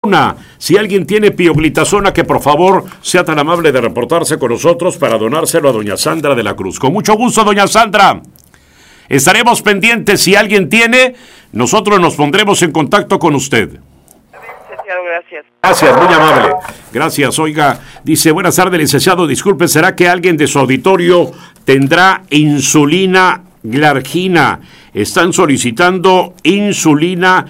Si alguien tiene pioglitazona, que por favor sea tan amable de reportarse con nosotros para donárselo a doña Sandra de la Cruz. Con mucho gusto, doña Sandra. Estaremos pendientes. Si alguien tiene, nosotros nos pondremos en contacto con usted. Gracias. Gracias, muy amable. Gracias, oiga. Dice, buenas tardes, licenciado. Disculpe, ¿será que alguien de su auditorio tendrá insulina glargina? Están solicitando insulina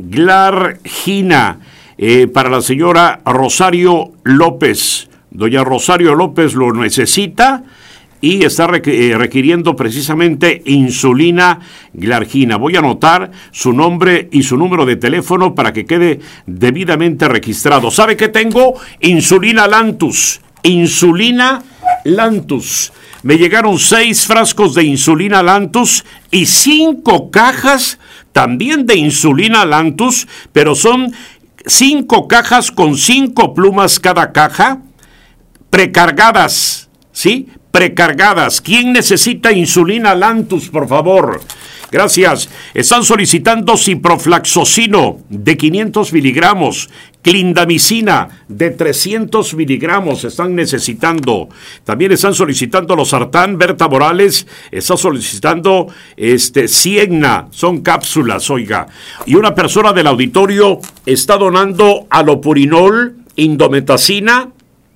glargina para la señora Rosario López. Doña Rosario López lo necesita y está requiriendo precisamente insulina glargina. Voy a anotar su nombre y su número de teléfono para que quede debidamente registrado. ¿Sabe qué tengo? Insulina Lantus. Insulina Lantus. Me llegaron 6 frascos de insulina Lantus y 5 cajas también de insulina Lantus, pero son 5 cajas con 5 plumas cada caja, precargadas, ¿sí? Precargadas. ¿Quién necesita insulina Lantus, por favor? Gracias. Están solicitando ciprofloxacino de 500 miligramos, clindamicina de 300 miligramos. Están necesitando. También están solicitando los sartán. Berta Morales está solicitando Siegna. Son cápsulas, oiga. Y una persona del auditorio está donando alopurinol, indometacina,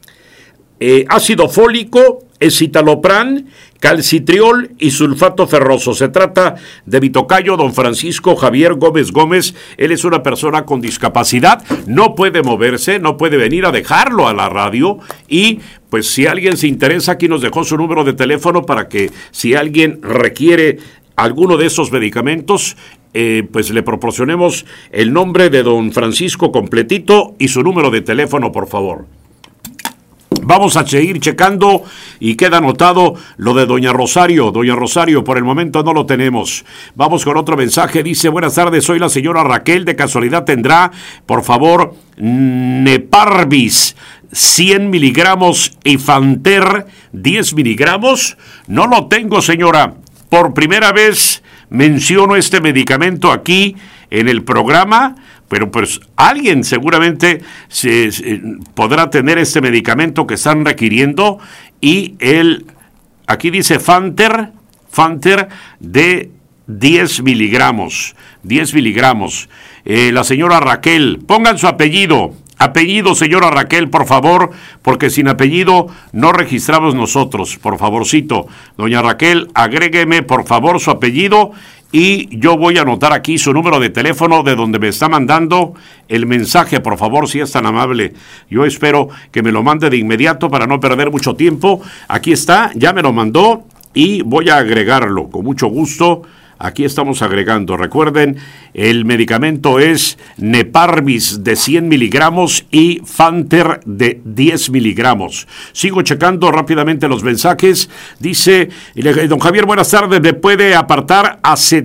ácido fólico, escitalopram, calcitriol y sulfato ferroso. Se trata de mi tocayo, don Francisco Javier Gómez Gómez. Él es una persona con discapacidad, no puede moverse, no puede venir a dejarlo a la radio y pues si alguien se interesa, aquí nos dejó su número de teléfono para que si alguien requiere alguno de esos medicamentos, pues le proporcionemos el nombre de don Francisco completito y su número de teléfono, por favor. Vamos a seguir checando y queda anotado lo de doña Rosario. Doña Rosario, por el momento no lo tenemos. Vamos con otro mensaje. Dice, buenas tardes, soy la señora Raquel. De casualidad tendrá, por favor, Neparvis 100 miligramos y Fanter 10 miligramos. No lo tengo, señora. Por primera vez menciono este medicamento aquí en el programa, pero pues alguien seguramente podrá tener este medicamento que están requiriendo y aquí dice Fanter de 10 miligramos. La señora Raquel, pongan su apellido, señora Raquel, por favor, porque sin apellido no registramos nosotros, por favorcito. Doña Raquel, agrégueme por favor su apellido y yo voy a anotar aquí su número de teléfono de donde me está mandando el mensaje, por favor, si es tan amable. Yo espero que me lo mande de inmediato para no perder mucho tiempo. Aquí está, ya me lo mandó y voy a agregarlo con mucho gusto. Aquí estamos agregando. Recuerden, el medicamento es Neparvis de 100 miligramos y Fanter de 10 miligramos. Sigo checando rápidamente los mensajes. Dice, don Javier, buenas tardes. ¿Me puede apartar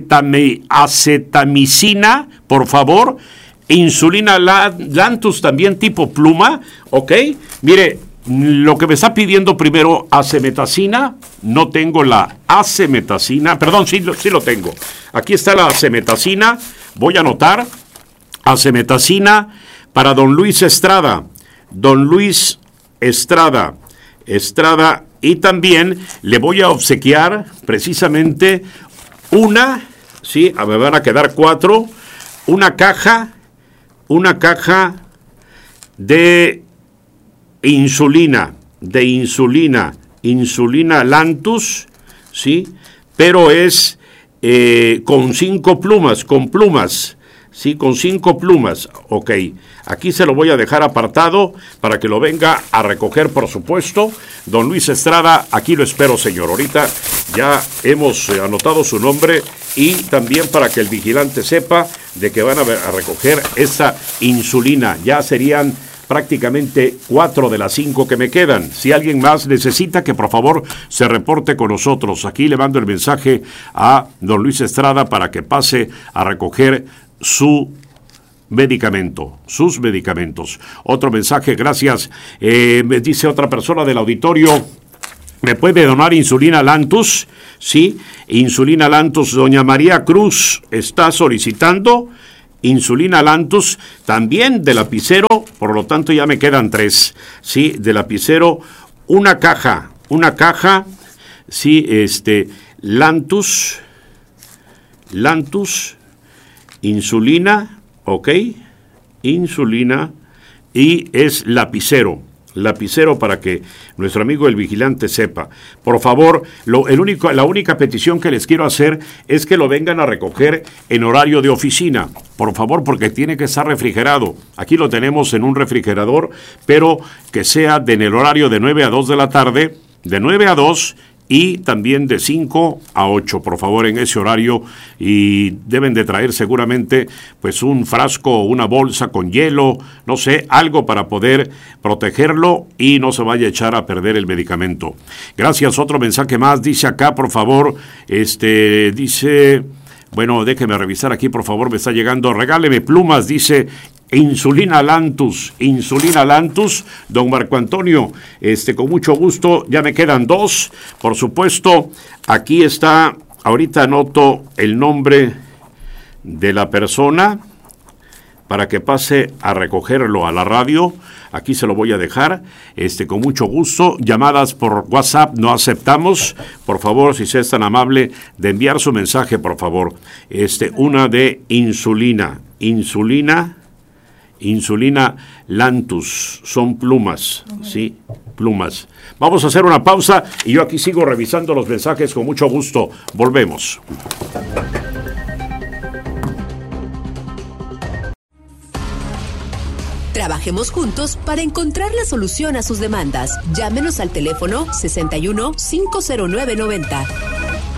acetamicina, por favor? Insulina Lantus también tipo pluma. Ok, mire. Lo que me está pidiendo primero, acemetacina, no tengo la acemetacina, perdón, sí lo tengo. Aquí está la acemetacina, voy a anotar, acemetacina para don Luis Estrada, y también le voy a obsequiar precisamente me van a quedar 4, una caja de insulina Lantus, ¿sí? Pero es con 5 plumas, ¿sí? Con 5 plumas, ok. Aquí se lo voy a dejar apartado para que lo venga a recoger, por supuesto. Don Luis Estrada, aquí lo espero, señor. Ahorita ya hemos anotado su nombre y también para que el vigilante sepa de que van a recoger esa insulina. Ya serían prácticamente 4 de las 5 que me quedan. Si alguien más necesita, que por favor se reporte con nosotros. Aquí le mando el mensaje a don Luis Estrada para que pase a recoger sus medicamentos. Otro mensaje, gracias. Me dice otra persona del auditorio, ¿me puede donar insulina Lantus? Sí, insulina Lantus. Doña María Cruz está solicitando Insulina Lantus, también de lapicero, por lo tanto ya me quedan 3, ¿sí? De lapicero, una caja, sí, Lantus, insulina, ok, insulina, y es lapicero para que nuestro amigo el vigilante sepa. Por favor, la única petición que les quiero hacer es que lo vengan a recoger en horario de oficina, por favor, porque tiene que estar refrigerado. Aquí lo tenemos en un refrigerador, pero que sea en el horario de 9 a 2 de la tarde, de 9 a 2, y también de 5 a 8, por favor, en ese horario, y deben de traer seguramente pues un frasco o una bolsa con hielo, no sé, algo para poder protegerlo y no se vaya a echar a perder el medicamento. Gracias. Otro mensaje más, dice acá, por favor, dice, bueno, déjeme revisar aquí, por favor, me está llegando, regáleme plumas, dice Insulina Lantus, don Marco Antonio, con mucho gusto, ya me quedan 2, por supuesto, aquí está, ahorita anoto el nombre de la persona para que pase a recogerlo a la radio, aquí se lo voy a dejar, con mucho gusto, llamadas por WhatsApp no aceptamos, por favor, si sea tan amable de enviar su mensaje, por favor, una de insulina Lantus, son plumas, ¿sí? Plumas. Vamos a hacer una pausa y yo aquí sigo revisando los mensajes con mucho gusto. Volvemos. Trabajemos juntos para encontrar la solución a sus demandas. Llámenos al teléfono 61 509 90.